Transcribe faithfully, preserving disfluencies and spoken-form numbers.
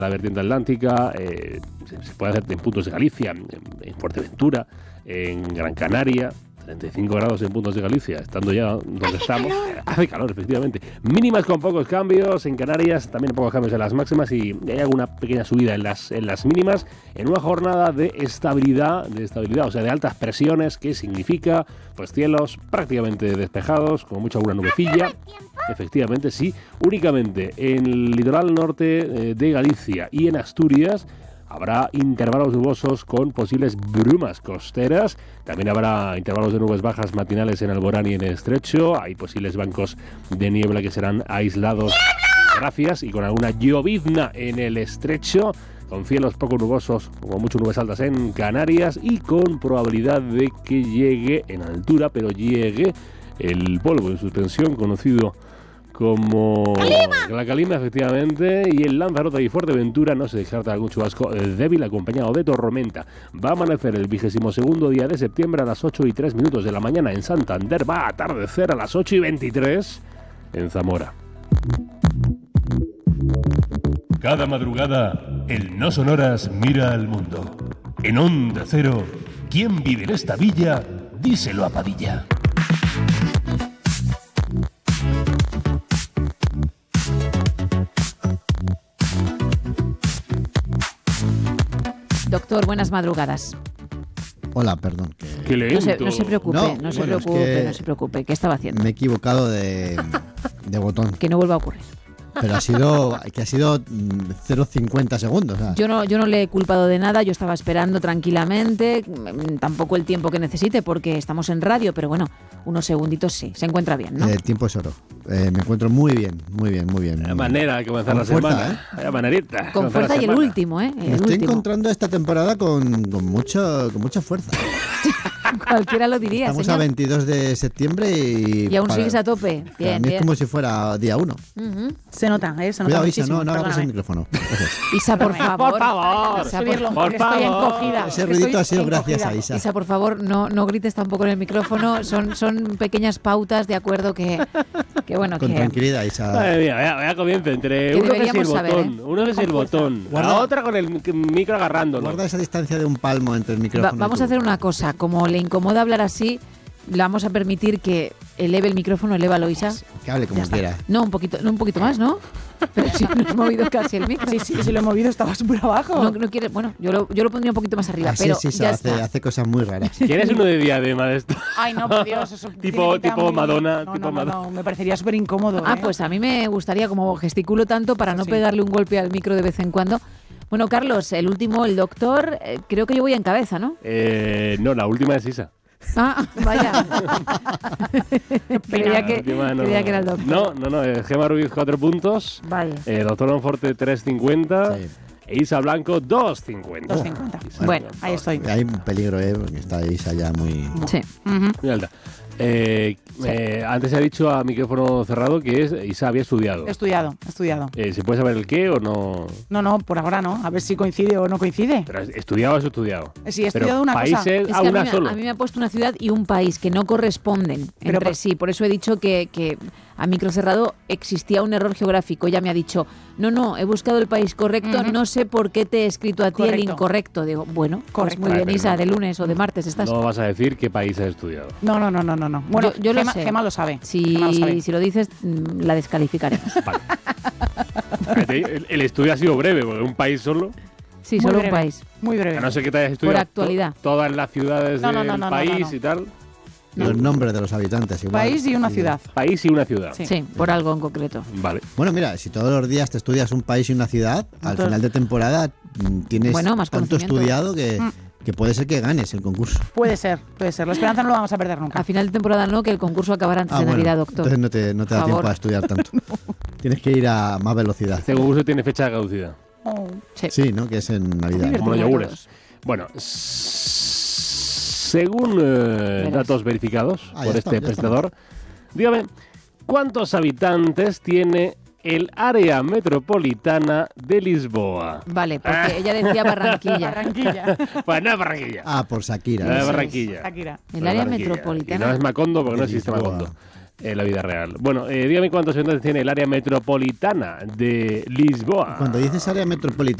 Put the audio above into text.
la vertiente atlántica, eh, se, se puede hacer en puntos de Galicia, en, en Fuerteventura, en Gran Canaria. treinta y cinco grados en puntos de Galicia, estando ya donde Hace estamos. Calor. Hace calor, efectivamente. Mínimas con pocos cambios en Canarias, también pocos cambios en las máximas y hay alguna pequeña subida en las, en las mínimas, en una jornada de estabilidad, de estabilidad, o sea, de altas presiones, que significa pues cielos prácticamente despejados, con mucha alguna nubecilla. Efectivamente, sí. Únicamente en el litoral norte de Galicia y en Asturias habrá intervalos nubosos con posibles brumas costeras. También habrá intervalos de nubes bajas matinales en Alborán y en Estrecho. Hay posibles bancos de niebla que serán aislados. Gracias. Y con alguna llovizna en el Estrecho, con cielos poco nubosos, como mucho nubes altas en Canarias y con probabilidad de que llegue en altura, pero llegue el polvo en suspensión conocido como ¡Calima! La Calima, efectivamente, y en Lanzarote y Fuerteventura no se descarta algún chubasco débil acompañado de tormenta. Va a amanecer el vigésimo segundo día de septiembre a las ocho y tres minutos de la mañana en Santander. Va a atardecer a las ocho y veintitrés en Zamora. Cada madrugada, el No Sonoras mira al mundo. En Onda Cero, ¿quién vive en esta villa? Díselo a Padilla. Doctor, buenas madrugadas. Hola, perdón. Que... Qué lento. No se, no se preocupe, No, no se bueno, es preocupe, que no se preocupe. ¿Qué estaba haciendo? Me he equivocado de, de botón. Que no vuelva a ocurrir. Pero ha sido que ha sido cero coma cincuenta segundos. ¿Sabes? Yo no, yo no le he culpado de nada, yo estaba esperando tranquilamente, tampoco el tiempo que necesite porque estamos en radio, pero bueno, unos segunditos sí, se encuentra bien, ¿no? El tiempo es oro. Eh, me encuentro muy bien, muy bien, muy bien. La manera de comenzar Con la fuerza, semana. ¿eh? La manerita. Con fuerza y el último, ¿eh? El me estoy último. encontrando esta temporada con, con, mucho, con mucha fuerza. Cualquiera lo diría, Estamos señor. a veintidós de septiembre y... Y aún para, sigues a tope. Para Bien, mí bien. es como si fuera día uno. Uh-huh. Se nota, ¿eh? Se nota Cuidado, Isa, muchísimo. no, no abras el Perdóname. micrófono. Gracias. Isa, por favor. Por favor. Isa, por, Subirlo, por porque estoy favor. encogida. Ese Estoy ruidito ha sido encogida. gracias a Isa. Isa, por favor, no, no grites tampoco en el micrófono. Son, son pequeñas pautas, de acuerdo, que, que bueno, Con que... tranquilidad, Isa. Madre mía, vaya, vaya comienzo entre Que uno que es el deberíamos saber, botón, ¿eh? uno que es el botón, Guarda- la otra con el micro agarrándolo. Guarda esa distancia de un palmo entre el Va- micrófono. vamos y a tú. hacer una cosa. Como le incomoda hablar así, le vamos a permitir que eleve el micrófono, elévalo, Isa. Que hable como Ya está. quiera. No, un poquito, no, un poquito más, ¿no? Pero si no he movido casi el micro. Sí, sí, sí lo he movido, estaba súper abajo. No, no quiere, bueno, yo lo, yo lo pondría un poquito más arriba, Así pero es, Isa, ya hace, está. hace cosas muy raras. ¿Quieres uno de diadema de esto? Ay, no, por Dios. Eso Tipo- tiene que quedar tipo muy- Madonna, No, tipo no, no, Madonna. no, me parecería súper incómodo. Ah, ¿eh? pues a mí me gustaría, como gesticulo tanto, para no Sí. pegarle un golpe al micro de vez en cuando. Bueno, Carlos, el último, el doctor, eh, creo que yo voy en cabeza, ¿no? Eh, no, la última es Isa. Ah, vaya. creía La que, última no. creía que era el doctor. No, no, no, eh, Gemma Ruiz cuatro puntos, Vaya. eh, Doctor Monforte tres cincuenta Sí. e Isa Blanco dos cincuenta. dos cincuenta. Isa Bueno, Blanco, Ahí estoy. Hay un peligro, ¿eh? Porque está Isa ya muy... Sí. Ujú. muy alta. Eh, eh, antes se ha dicho a micrófono cerrado que es, Isa había estudiado. He estudiado, he estudiado. Eh, ¿Se puede saber el qué o no? No, no, por ahora no. A ver si coincide o no coincide. Pero estudiado has estudiado. Sí, he Pero estudiado una cosa. países Es a que a una mí, me- solo. a mí me ha puesto una ciudad y un país que no corresponden Pero entre por- sí. Por eso he dicho que, que a micro cerrado existía un error geográfico. Ella me ha dicho, no, no, he buscado el país correcto, Ujú. no sé por qué te he escrito a ti el Correcto. incorrecto. Digo, bueno, pues Correcto. muy Vale, bien, pero Isa, no. de lunes o de martes estás. No vas a decir qué país has estudiado. No, no, no, no, no. no. Bueno, Yo- yo lo Gema, sé. Gema lo sabe. Si, Gema lo sabe. si lo dices, mm, la descalificaremos. Vale. el, el estudio ha sido breve, porque un país solo. Sí, Muy solo breve, un país. Muy breve. A no ser que te hayas estudiado actualidad. to- todas las ciudades No, no, del no, no, no, país no, no. y tal. Los nombres de los habitantes igual. País y una ciudad. País y una ciudad. Sí. Sí, por algo en concreto. Vale. Bueno, mira, si todos los días te estudias un país y una ciudad, al Entonces- final de temporada mm, tienes Bueno, más tanto conocimiento. estudiado que, Mm. que puede ser que ganes el concurso. Puede ser, puede ser. La esperanza no la vamos a perder nunca. A final de temporada no, que el concurso acabará antes Ah, de bueno, Navidad, doctor. entonces no te, no te da Por favor. tiempo a estudiar tanto. Tienes que ir a más velocidad. Este concurso tiene fecha de caducidad. Oh. Sí. Sí, ¿no? Que es en Navidad. Divertido. Como los todos. yogures. Bueno, s- según eh, Verás. datos verificados Ah, por ya este está, ya está. presentador, dígame, ¿cuántos habitantes tiene el área metropolitana de Lisboa? Vale, porque ella decía Barranquilla. Barranquilla. Pues no es Barranquilla. Ah, por Shakira. No es ¿no? Barranquilla. Shakira. El No es área Barranquilla. metropolitana. Y no es Macondo porque no de existe Lisboa. Macondo. en la vida real. Bueno, eh, dígame cuántos habitantes tiene el área metropolitana de Lisboa. Cuando dices área metropolitana,